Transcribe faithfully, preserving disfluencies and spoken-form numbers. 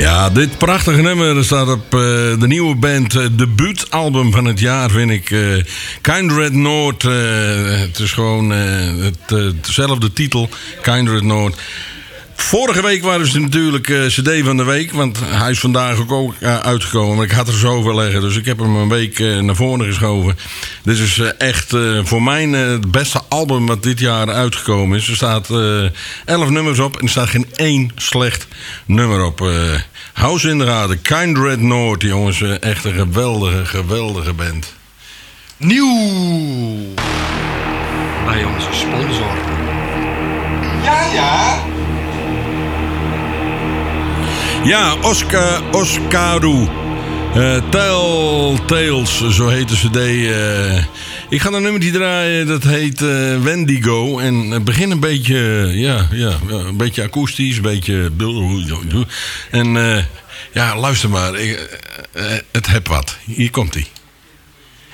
Ja, dit prachtige nummer staat op uh, de nieuwe band, uh, debuutalbum van het jaar, vind ik. Uh, Kindred Noord, uh, het is gewoon uh, het, uh, dezelfde titel, Kindred Noord. Vorige week waren ze natuurlijk uh, C D van de week, want hij is vandaag ook, ook uh, uitgekomen. Maar ik had er zoveel leggen, dus ik heb hem een week uh, naar voren geschoven. Dit is uh, echt uh, voor mij uh, het beste album wat dit jaar uitgekomen is. Er staat uh, elf nummers op en er staat geen één slecht nummer op. Uh, hou ze in de gaten. Kindred Noord, jongens, uh, echt een geweldige, geweldige band. Nieuw bij onze sponsor. Ja, ja. Ja, Oscar, Oscaru. Uh, Telltales, zo heet de cd. Uh, ik ga een nummertje draaien, dat heet uh, Wendigo. En het begint een beetje, uh, ja, ja, een beetje akoestisch, een beetje... En uh, ja, luister maar, ik, uh, het heb wat. Hier komt-ie.